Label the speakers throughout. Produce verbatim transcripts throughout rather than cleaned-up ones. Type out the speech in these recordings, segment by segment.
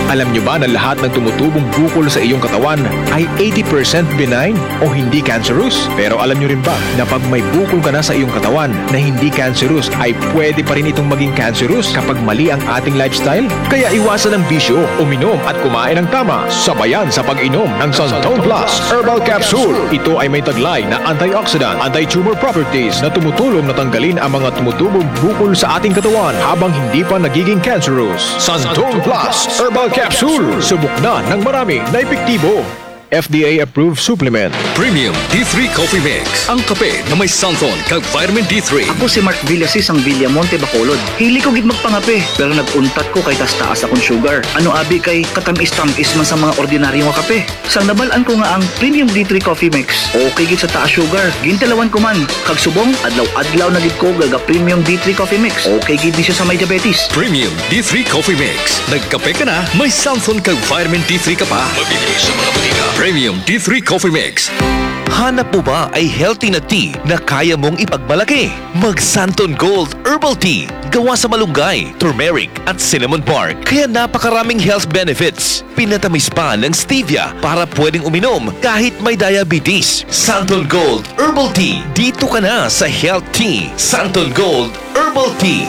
Speaker 1: Alam nyo ba na lahat ng tumutubong bukol sa iyong katawan ay eighty percent benign o hindi cancerous? Pero alam nyo rin ba na pag may bukol ka na sa iyong katawan na hindi cancerous ay pwede pa rin itong maging cancerous kapag mali ang ating lifestyle? Kaya iwasan ang bisyo, uminom at kumain ng tama, sabayan sa pag-inom ng Santon Plus Herbal Capsule. Ito ay may taglay na antioxidant, anti-tumor properties na tumutulong na tanggalin ang mga tumutubong bukol sa ating katawan habang hindi pa nagiging cancerous. Santon Plus Herbal Capsule. Subok na ng marami na epektibo. F D A-approved supplement.
Speaker 2: Premium D three Coffee Mix. Ang kape na may Santon kag vitamin D three.
Speaker 3: Ako si Mark Villasis ang Villamonte Bacolod. Hili ko gid magpangape, pero nag-untat ko kay tas-taas akong sugar. Ano abi kay katamis-tamis man sa mga ordinaryong kape. Sang nabalaan ko nga ang Premium D three Coffee Mix. Okay gid sa taas sugar. Gintalawan ko man. Kag subong, adlaw-adlaw na gid ko gaga Premium D three Coffee Mix. Okay gid di siya sa may diabetes.
Speaker 2: Premium D three Coffee Mix. Nagkape ka na, may Santon kag vitamin D three ka pa. Mabibili sa mga butika. Premium D three Coffee Mix.
Speaker 4: Hanap mo ba ay healthy na tea na kaya mong ipagmalaki? Mag Santon Gold Herbal Tea. Gawa sa malunggay, turmeric at cinnamon bark. Kaya napakaraming health benefits. Pinatamis pa ng stevia para pwedeng uminom kahit may diabetes. Santon Gold Herbal Tea. Dito ka na sa Health Tea. Santon Gold Herbal Tea.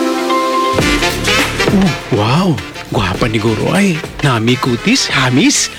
Speaker 5: Oh, wow! Gwapa ni Guro ay. Nami kutis, hamis.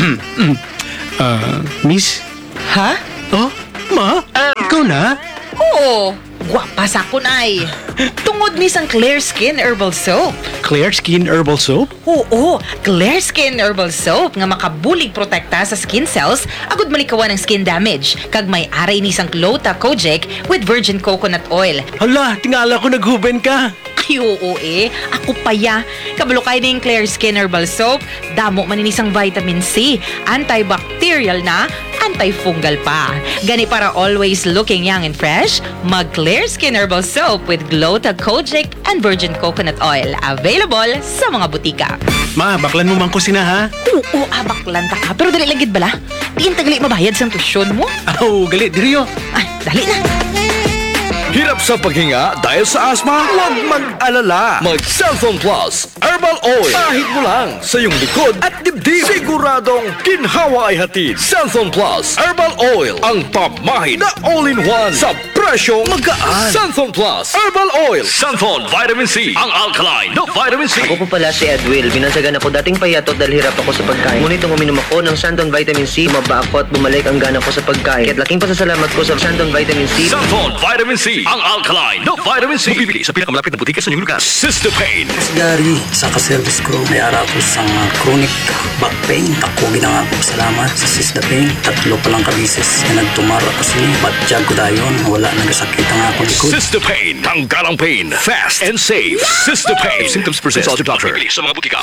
Speaker 5: Ah, miss?
Speaker 6: Ha?
Speaker 5: Oh, ma? Ikaw na?
Speaker 6: Oo, gwapa sa kun ay. Tungod ni sang Clear Skin Herbal Soap.
Speaker 5: Clear Skin Herbal Soap?
Speaker 6: Oo, Clear Skin Herbal Soap nga makabulig protekta sa skin cells agud malikawan ng skin damage. Kag may aray ni sang Clota Kojic with virgin coconut oil.
Speaker 5: Hala, tingala ko naghuben ka.
Speaker 6: Ay, oo eh. Ako pa ya. Kabalo kayo ng Clear Skin Herbal Soap. Damo maninisang vitamin C. Antibacterial na. Antifungal pa. Gani para always looking young and fresh, mag Clear Skin Herbal Soap with Glota Kojic and virgin coconut oil. Available sa mga butika.
Speaker 5: Ma, baklan mo man ko sina ha?
Speaker 6: Oo, abaklan ta ka. Pero dali lagid bala. Diin tagali mabayad sa tusyon mo.
Speaker 5: Oh, gali, diriyo.
Speaker 6: Ay, dali na.
Speaker 2: Hirap sa paghinga dahil sa asma? Huwag mag-alala. Mag-Santon Plus Herbal Oil. Kahit mo lang sa iyong likod at dibdib. Siguradong ginhawa ay hatid. Santon Plus Herbal Oil. Ang pamahid na all-in-one sa presyong magaan. Santon Plus Herbal Oil. Santon Vitamin C. Ang alkaline na vitamin C.
Speaker 7: Ako po pala si Edwil. Binansagan ako dating payatot dahil hirap ako sa pagkain. Ngunit nung uminom ako ng Santon Vitamin C, maba ako at bumalik ang gana ko sa pagkain. Kaya't laking pasasalamat ko sa Santon Vitamin C.
Speaker 2: Santon Vitamin C. Ang alkaline na vitamin C. Mabibili sa pinakamalapit na butika sa inyong lugar. Sister Pain.
Speaker 8: Mas gari sa ka-service ko. May ara ko sa uh, chronic back pain. Ako ginanga ko salamat sa Sister Pain. Tatlo pa lang kabisis na nagtumara ko sila. Batyag ko dayon. Wala nagasakit ang ako likod.
Speaker 2: Sister Pain. Tanggalang pain. Fast and safe. Sister Pain. If symptoms persist, consult your doctor. Mabibili sa mga butika.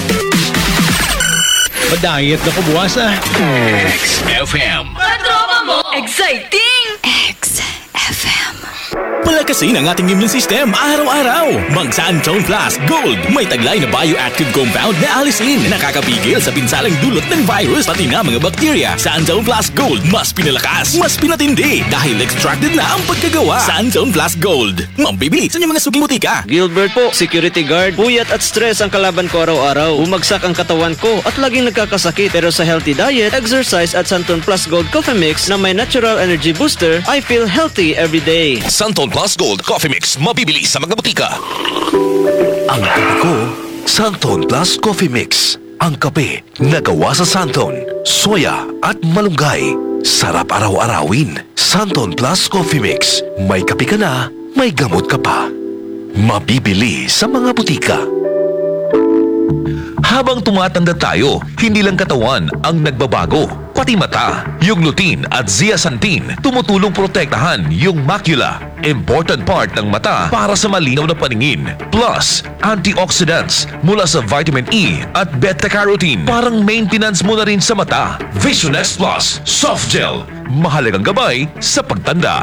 Speaker 5: Madayat na ko buwas ah.
Speaker 2: X F M.
Speaker 6: Patropa mo! Exciting!
Speaker 9: X F M.
Speaker 10: Palakasin ang ating immune system araw-araw. Mag Santon Plus Gold. May taglay na bioactive compound na alisin na nakakapigil sa pinsalang dulot ng virus pati na mga bakterya. Santon Plus Gold. Mas pinalakas, mas pinatindi dahil extracted na ang pagkagawa. Santon Plus Gold. Mambibili sa inyong mga suking butika.
Speaker 7: Gilbert po, security guard. Puyat at stress ang kalaban ko araw-araw. Bumagsak ang katawan ko at laging nagkakasakit. Pero sa healthy diet, exercise at Santon Plus Gold Coffee Mix na may natural energy booster, I feel healthy every day.
Speaker 4: Santon Plus Gold Coffee Mix. Mabibili sa mga butika. Ang kape ko, Santon Plus Coffee Mix. Ang kape na gawa sa Santon, soya at malunggay. Sarap araw-arawin. Santon Plus Coffee Mix. May kape ka na, may gamot ka pa. Mabibili sa mga butika. Habang tumatanda tayo, hindi lang katawan ang nagbabago, pati mata. Yung lutein at zeaxanthin tumutulong protektahan yung macula, important part ng mata para sa malinaw na paningin. Plus, antioxidants mula sa vitamin E at beta-carotene. Parang maintenance mo na rin sa mata. Vision X Plus Soft Gel. Mahalagang gabay sa pagtanda.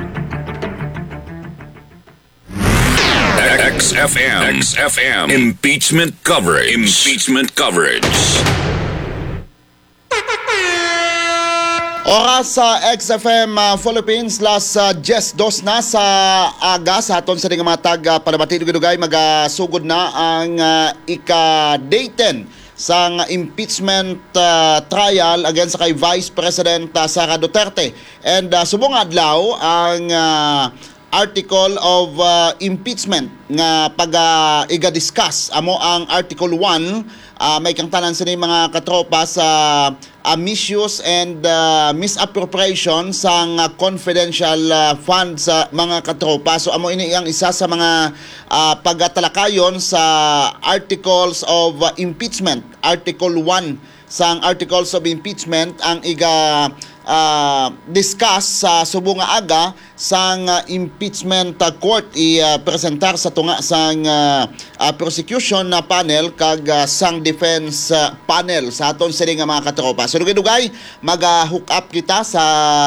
Speaker 11: X F M. X F M. Impeachment coverage. Impeachment coverage.
Speaker 12: Oras sa X F M uh, Philippines las uh, Jess dos na sa aga sa aton sa mga tag uh, palabati dugay magasugod na ang uh, ika-day ten sang impeachment uh, trial against sa kay Vice President uh, Sara Duterte. And uh, subong adlaw ang uh, article of uh, impeachment nga pag uh, iga-discuss amo ang Article one. Uh, may kang tanan sa mga katropa sa uh, misuse and uh, misappropriation sang uh, confidential uh, funds sa mga katropa. So amo ini ang isa sa mga uh, pagtalakayon sa articles of uh, impeachment. Article one sang articles of impeachment ang iga uh, discuss sa subong nga aga sang uh, impeachment uh, court i-presentar uh, sa tunga sang uh, uh, prosecution na panel kag uh, sang defense uh, panel sa aton sini nga mga katropa. So dugay-dugay mag-hook up kita sa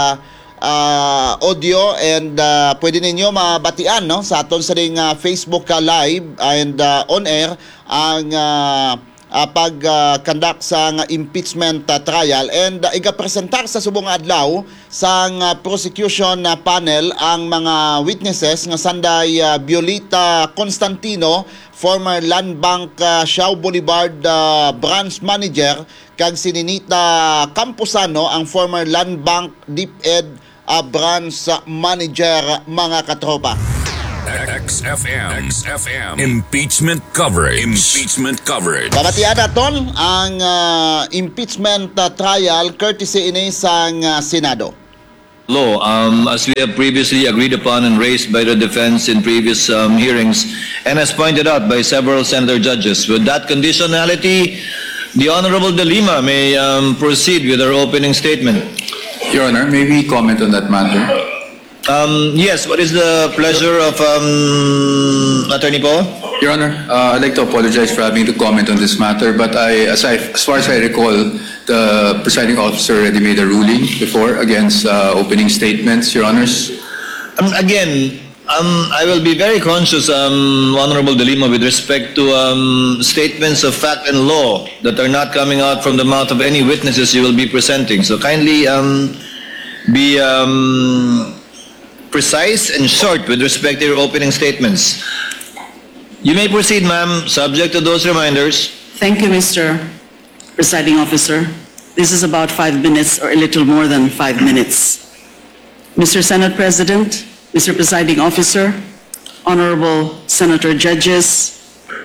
Speaker 12: uh, audio and uh, pwede ninyo mabatian no sa aton sini nga Facebook uh, live and uh, on air ang uh, Uh, pag-conduct uh, sa uh, impeachment uh, trial and uh, iga-presentar sa subong adlaw sa uh, prosecution uh, panel ang mga witnesses nga sanday uh, Violeta Constantino, former Land Bank uh, Siao Boulevard uh, branch manager, kag si Ninita Camposano, ang former Land Bank DepEd uh, branch uh, manager, mga katropa.
Speaker 11: X F M. X F M. Impeachment coverage. Impeachment coverage.
Speaker 12: Babatian naton ang uh, impeachment uh, trial courtesy ini sang uh, Senado.
Speaker 13: Law, um, as we have previously agreed upon and raised by the defense in previous um, hearings, and as pointed out by several senator judges, with that conditionality, the Honorable De Lima may um, proceed with her opening statement.
Speaker 14: Your Honor, may we comment on that matter?
Speaker 13: Um, yes, what is the pleasure of um, Attorney Poe?
Speaker 14: Your Honor, uh, I'd like to apologize for having to comment on this matter, but I, as, I, as far as I recall, the presiding officer already made a ruling before against uh, opening statements, Your Honors.
Speaker 13: Um, again, um, I will be very conscious, um, Honorable De Lima, with respect to um, statements of fact and law that are not coming out from the mouth of any witnesses you will be presenting. So kindly um, be um, precise and short with respect to your opening statements. You may proceed, ma'am, subject to those reminders.
Speaker 15: Thank you, Mister Presiding Officer. This is about five minutes or a little more than five minutes. Mister Senate President, Mister Presiding Officer, Honorable Senator Judges,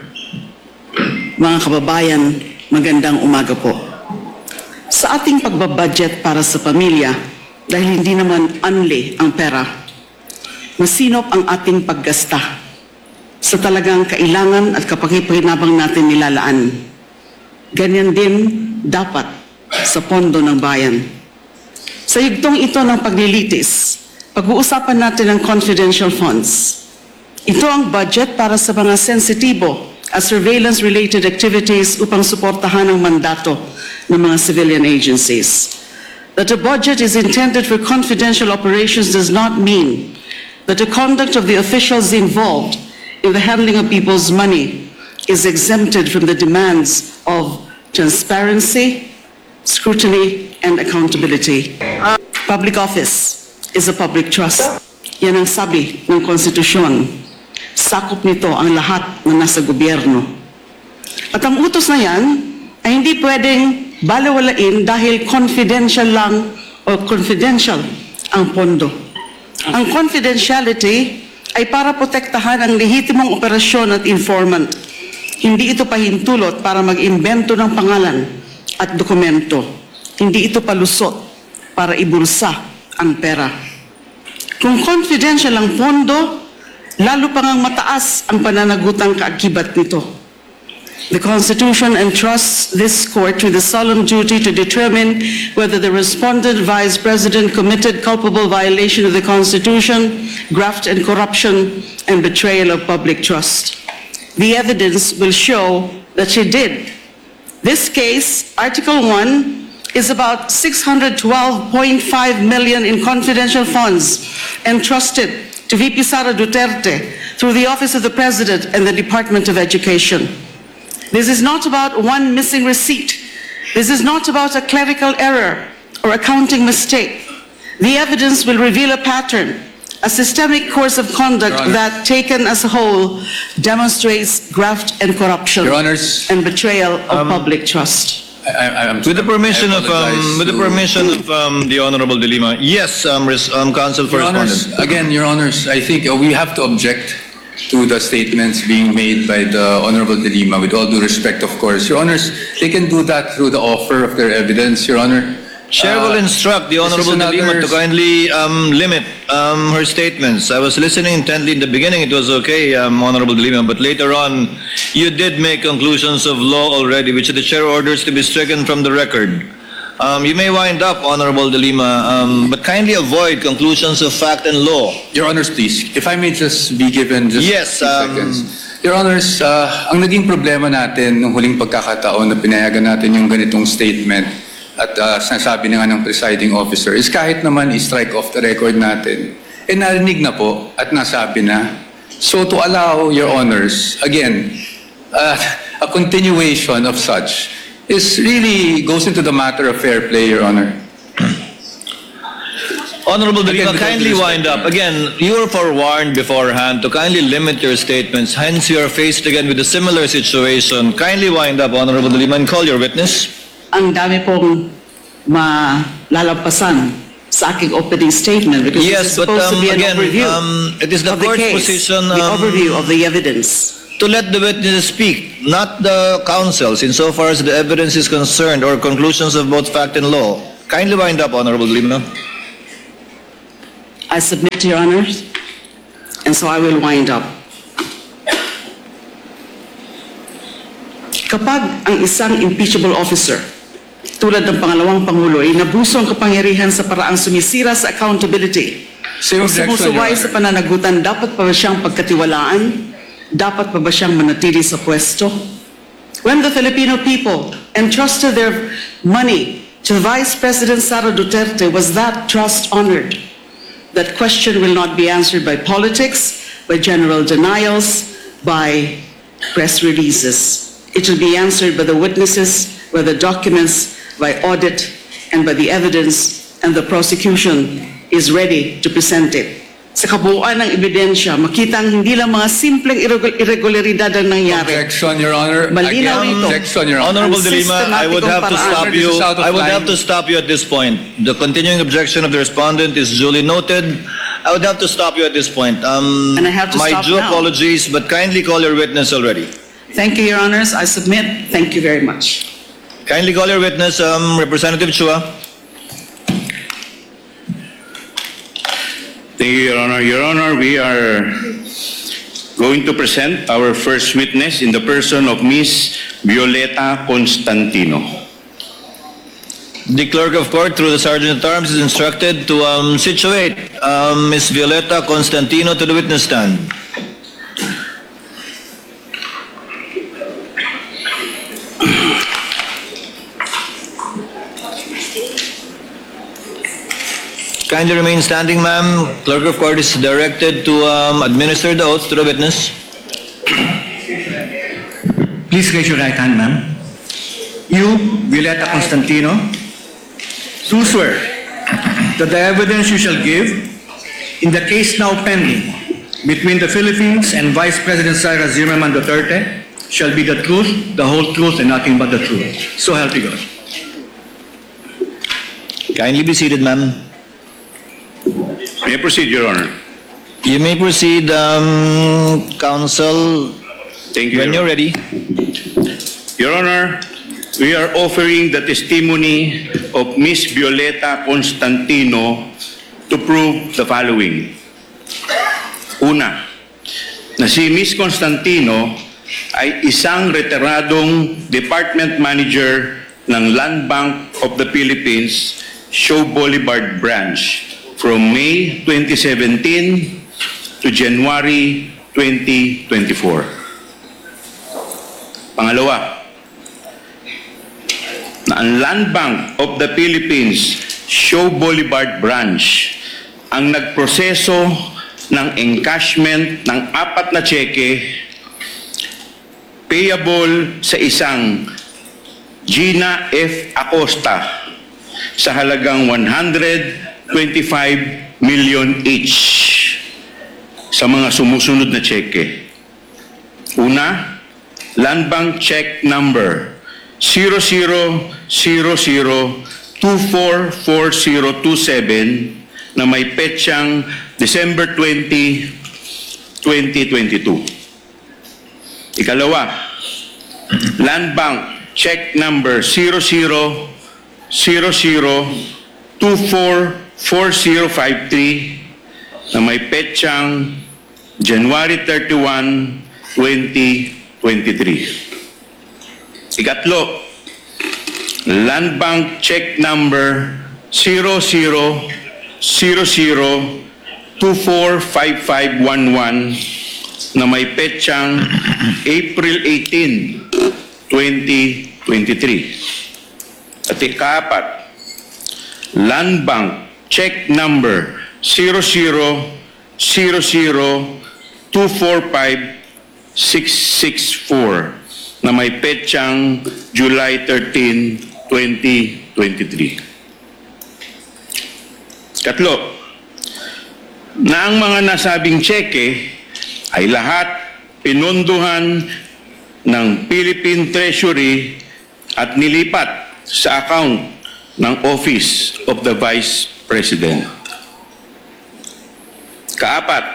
Speaker 15: mga kababayan, magandang umaga po. Sa ating pagbabudget para sa pamilya, dahil hindi naman unli ang pera, masinop ang ating paggasta sa talagang kailangan at kapakipakinabang natin nilalaan. Ganyan din dapat sa pondo ng bayan. Sa yugtong ito ng paglilitis, pag-uusapan natin ang confidential funds. Ito ang budget para sa mga sensitibo at surveillance-related activities upang suportahan ang mandato ng mga civilian agencies. That a budget is intended for confidential operations does not mean that the conduct of the officials involved in the handling of people's money is exempted from the demands of transparency, scrutiny, and accountability. Public office is a public trust. Yan ang sabi ng konstitusyon. Sakop nito ang lahat na nasa gobyerno. At ang utos na yan ay hindi pwedeng balewalain dahil confidential lang o confidential ang pondo. Ang confidentiality ay para protektahan ang lehitimong operasyon at informant. Hindi ito pahintulot para mag-imbento ng pangalan at dokumento. Hindi ito palusot para ibulsa ang pera. Kung confidential ang pondo, lalo pang ang mataas ang pananagutang kaakibat nito. The Constitution entrusts this court with the solemn duty to determine whether the respondent Vice President committed culpable violation of the Constitution, graft and corruption, and betrayal of public trust. The evidence will show that she did. This case, Article one, is about six hundred twelve point five million in confidential funds entrusted to V P Sara Duterte through the Office of the President and the Department of Education. This is not about one missing receipt. This is not about a clerical error or accounting mistake. The evidence will reveal a pattern, a systemic course of conduct
Speaker 14: Your Honor.
Speaker 15: that, taken as a whole, demonstrates graft and corruption
Speaker 14: Your Honors.
Speaker 15: and betrayal of public trust.
Speaker 14: I, I, I'm
Speaker 2: With the permission
Speaker 14: I
Speaker 2: of um,
Speaker 14: apologize
Speaker 2: with the
Speaker 14: to-
Speaker 2: permission of um, the Honorable De Lima, yes, um, res- um, Counsel for
Speaker 14: Your
Speaker 2: Respondent.
Speaker 14: Honors, again, Your Honors, I think uh, we have to object to the statements being made by the Honorable De Lima, with all due respect, of course. Your Honors, they can do that through the offer of their evidence, Your Honor.
Speaker 2: Chair will
Speaker 14: Uh,
Speaker 2: instruct the
Speaker 14: this is
Speaker 2: Honorable De Lima
Speaker 14: another-
Speaker 2: to kindly um, limit um, her statements. I was listening intently in the beginning. It was okay, um, Honorable De Lima, but later on, you did make conclusions of law already, which the chair orders to be stricken from the record. Um, you may wind up, Honorable De Lima, um, but kindly avoid conclusions of fact and law.
Speaker 14: Your Honors, please, if I may just be given just
Speaker 2: Yes,
Speaker 14: a few
Speaker 2: um,
Speaker 14: seconds. Your Honors, uh, ang naging problema natin nung huling pagkakataon na pinayagan natin yung ganitong statement at uh, sinasabi na nga ng presiding officer is kahit naman i-strike off the record natin, eh narinig na po at nasabi na. So to allow, Your Honors, again, uh, a continuation of such is really goes into the matter of fair play, Your Honor.
Speaker 2: Honorable De
Speaker 14: Again,
Speaker 2: Lima,
Speaker 14: with all
Speaker 2: kindly
Speaker 14: due
Speaker 2: wind
Speaker 14: respect,
Speaker 2: up. Again, you were forewarned beforehand to kindly limit your statements. Hence, you are faced again with a similar situation. Kindly wind up, Honorable De Lima, and call your witness.
Speaker 15: Ang dami pong malalampasan sa aking opening statement because
Speaker 2: Yes,
Speaker 15: this is
Speaker 2: but
Speaker 15: supposed to
Speaker 2: um,
Speaker 15: be an
Speaker 2: again,
Speaker 15: overview
Speaker 2: um, it is the
Speaker 15: of the
Speaker 2: court's
Speaker 15: case,
Speaker 2: position
Speaker 15: the
Speaker 2: um,
Speaker 15: overview of the evidence.
Speaker 2: to let the witnesses speak, not the counsels, insofar as the evidence is concerned or conclusions of both fact and law. Kindly wind up, Honorable De Lima.
Speaker 15: I submit to your honors, and so I will wind up. Kapag ang isang impeachable officer, tulad ng pangalawang Pangulo, ay nabuso ang kapangyarihan sa paraang sumisira sa accountability,
Speaker 14: Same
Speaker 15: o
Speaker 14: objection,
Speaker 15: sumusuway
Speaker 14: Your
Speaker 15: sa
Speaker 14: Honor.
Speaker 15: pananagutan, dapat pa ba siyang pagkatiwalaan? Dapat pa ba siyang manatili sa pwesto? When the Filipino people entrusted their money to Vice President Sara Duterte, was that trust honored? That question will not be answered by politics, by general denials, by press releases. It will be answered by the witnesses, by the documents, by audit, and by the evidence, and the prosecution is ready to present it. Sa kabuuan ng ebidensya, makita ang hindi lang mga simpleng irregu- irregularidad ang nangyari.
Speaker 14: Objection, Your Honor.
Speaker 15: Malinaw
Speaker 14: Again,
Speaker 15: ito.
Speaker 14: objection, Your Honor.
Speaker 2: Honorable De Lima, I would have to stop
Speaker 14: This
Speaker 2: you.
Speaker 14: is out of
Speaker 2: I would
Speaker 14: line.
Speaker 2: have to stop you at this point. The continuing objection of the respondent is duly noted. I would have to stop you at this point. Um,
Speaker 15: And I have to
Speaker 2: my
Speaker 15: stop
Speaker 2: due
Speaker 15: now.
Speaker 2: apologies, but kindly call your witness already.
Speaker 15: Thank you, Your Honors. I submit. Thank you very much.
Speaker 2: Kindly call your witness, um, Representative Chua.
Speaker 16: Thank you, Your Honor. Your Honor, we are going to present our first witness in the person of Miss Violeta Constantino.
Speaker 2: The clerk of court, through the sergeant at arms, is instructed to um, situate um, Miss Violeta Constantino to the witness stand. Kindly remain standing, ma'am. Clerk of court is directed to um, administer the oath to the witness.
Speaker 17: Please raise your right hand, ma'am. You, Violeta Constantino, do swear that the evidence you shall give in the case now pending between the Philippines and Vice President Sara Zimmerman Duterte shall be the truth, the whole truth, and nothing but the truth. So help you God.
Speaker 2: Kindly be seated, ma'am.
Speaker 16: May I proceed, Your Honor?
Speaker 2: You may proceed, um, counsel.
Speaker 16: Thank you.
Speaker 2: When
Speaker 16: Your
Speaker 2: you're ready.
Speaker 16: Your Honor, we are offering the testimony of Miss Violeta Constantino to prove the following. Una, na si Miss Constantino ay isang retiradong department manager ng Land Bank of the Philippines, Show Boulevard Branch from May twenty seventeen to January twenty twenty-four. Pangalawa, na ang Land Bank of the Philippines, Show Boulevard Branch, ang nagproseso ng encashment ng apat na tseke payable sa isang Gina F. Acosta sa halagang one hundred twenty-five million each sa mga sumusunod na cheque. Una, Land Bank Check Number zero zero zero zero two four four zero two seven na may petsang December twentieth, twenty twenty-two. Ikalawa, Land Bank Check Number zero zero zero zero two four four zero five three na may petsang January thirty-first, twenty twenty-three. Ikatlo, Land Bank Check Number zero zero zero zero two four five five one one na may petsang April eighteenth, twenty twenty-three. At ikaapat, Land Bank Check Number zero zero zero zero two four five six six four na may petsang July thirteenth, twenty twenty-three. Katlo, na ang mga nasabing tseke ay lahat pinondohan ng Philippine Treasury at nilipat sa account ng Office of the Vice President. Kaapat,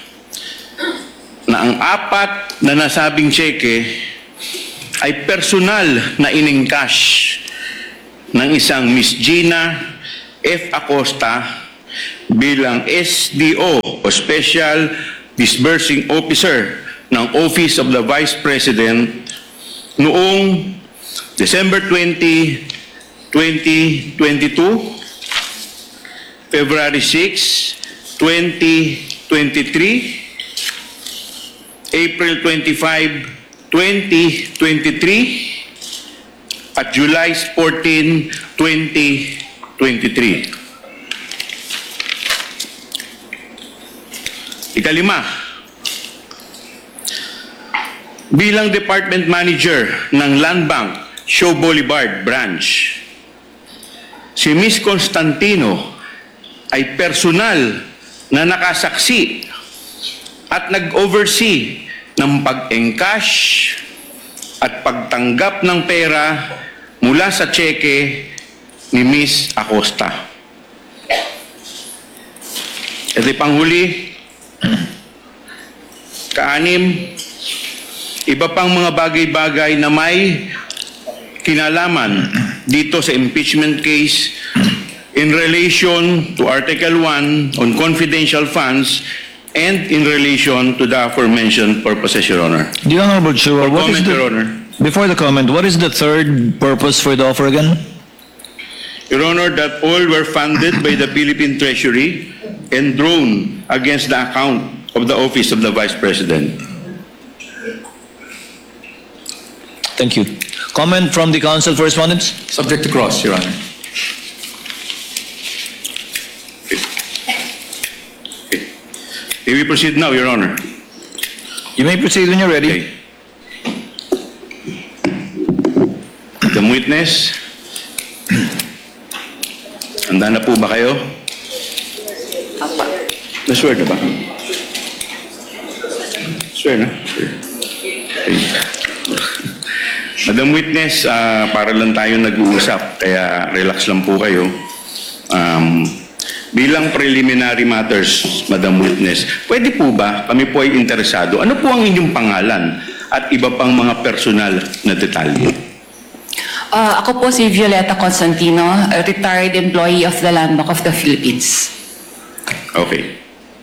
Speaker 16: na ang apat na nasabing tseke ay personal na inengcash ng isang Miss Gina F. Acosta bilang S D O o Special Disbursing Officer ng Office of the Vice President noong December twentieth, twenty twenty-two, February sixth, twenty twenty-three, April twenty-fifth, twenty twenty-three, at July fourteenth, twenty twenty-three. Ikalima, bilang Department Manager ng Land Bank Show Boulevard Branch, si Miss Constantino ay personal na nakasaksi at nag-oversee ng pag-encash at pagtanggap ng pera mula sa tseke ni Miss Acosta. Ito'y panghuli, kaanim, iba pang mga bagay-bagay na may kinalaman dito sa impeachment case in relation to Article one on confidential funds and in relation to the aforementioned purposes, Your Honor.
Speaker 13: The Honorable Chair, what is
Speaker 16: comment,
Speaker 13: the,
Speaker 16: Your Honor.
Speaker 13: before the comment, what is the third purpose for the offer again?
Speaker 16: Your Honor, that all were funded by the Philippine Treasury and drawn against the account of the Office of the Vice President.
Speaker 13: Thank you. Comment from the Council for Respondents?
Speaker 14: Subject to cross, Your Honor.
Speaker 16: May we proceed now, Your Honor?
Speaker 13: You may proceed when you're ready.
Speaker 16: Okay. The witness. Handa na po ba kayo? Na-swear na ba? Swear na? Swear. Okay. Madam Witness, uh, para lang tayo nag-uusap, kaya relax lang po kayo. Um, bilang preliminary matters, Madam Witness, pwede po ba, kami po ay interesado, ano po ang inyong pangalan at iba pang mga personal na detalye?
Speaker 18: Uh, ako po si Violeta Constantino, a retired employee of the Land Bank of the Philippines.
Speaker 16: Okay.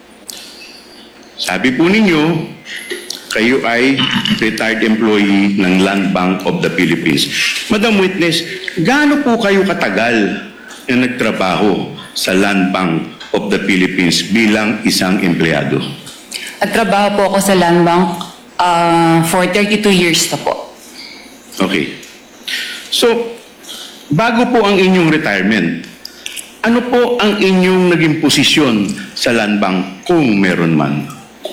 Speaker 16: Sabi po ninyo, kayo ay retired employee ng Land Bank of the Philippines. Madam Witness, gaano po kayo katagal na nagtrabaho sa Land Bank of the Philippines bilang isang empleyado?
Speaker 18: Nagtrabaho po ako sa Land Bank uh, for thirty-two years na po.
Speaker 16: Okay. So, bago po ang inyong retirement, ano po ang inyong naging posisyon sa Land Bank kung meron man?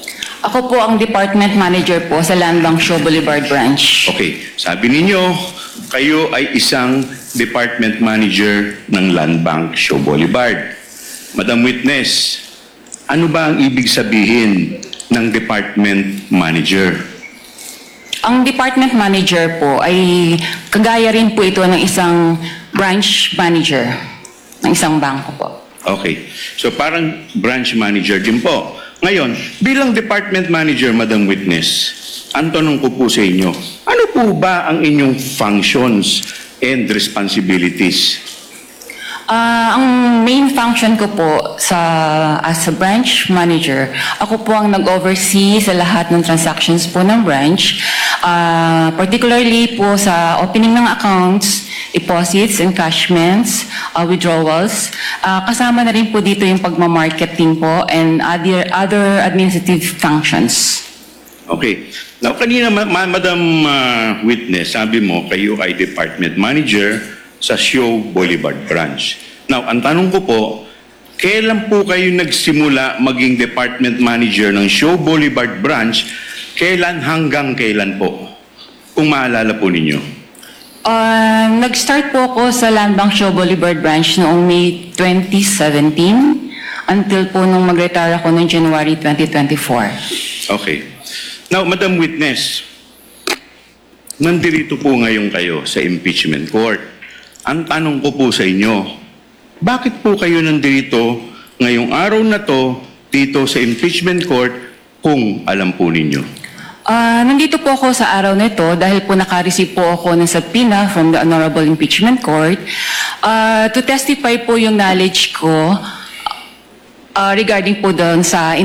Speaker 18: Ako po ang Department Manager po sa Land Bank Show Boulevard Branch.
Speaker 16: Okay. Sabi ninyo, kayo ay isang department manager ng Land Bank Show Boulevard. Madam Witness, ano ba ang ibig sabihin ng department manager?
Speaker 18: Ang department manager po ay kagaya rin po ito ng isang branch manager ng isang bangko po.
Speaker 16: Okay. So parang branch manager din po. Ngayon, bilang department manager, Madam Witness, ang tanong ko po sa inyo, ano po ba ang inyong functions and responsibilities?
Speaker 18: Ah, ang main function ko po sa as a branch manager, ako po ang nag-oversee sa lahat ng transactions po ng branch, ah, particularly po sa opening ng accounts, deposits, encashments, uh, withdrawals. Ah, kasama na rin po dito yung pagmamarketing po and other, other administrative functions.
Speaker 16: Okay. Now, kanina, ma- ma- Madam uh, Witness, sabi mo, kayo ay department manager sa Show Boulevard Branch. Now, ang tanong ko po, kailan po kayo nagsimula maging department manager ng Show Boulevard Branch? Kailan hanggang kailan po? Kung maalala po ninyo.
Speaker 18: Uh, nag-start po ako sa Land Bank Show Boulevard Branch noong May twenty seventeen until po nung mag-retire ako noong January twenty twenty-four.
Speaker 16: Okay. Now, Madam Witness, nandirito po ngayon kayo sa impeachment court. Ang tanong ko po sa inyo, bakit po kayo nandirito ngayong araw na to dito sa impeachment court kung alam po ninyo?
Speaker 18: Ah, nandito po ako sa araw na ito dahil po naka-receive po ako ng subpoena from the Honorable Impeachment Court ah, to testify po yung knowledge ko ah, regarding po doon sa